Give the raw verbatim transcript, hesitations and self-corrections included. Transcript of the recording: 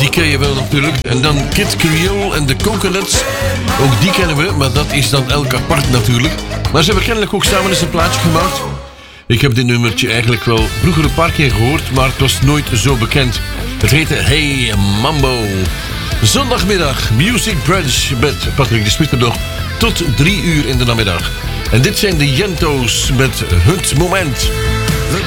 die ken je wel natuurlijk. En dan Kid Creole en de Coconuts. Ook die kennen we, maar dat is dan elk apart natuurlijk. Maar ze hebben kennelijk ook samen eens een plaatje gemaakt. Ik heb dit nummertje eigenlijk wel vroeger een paar keer gehoord, maar het was nooit zo bekend. Het heette Hey Mambo. Zondagmiddag, Music Brunch met Patrick de Smit nog tot drie uur in de namiddag. En dit zijn de Jento's met Het Moment.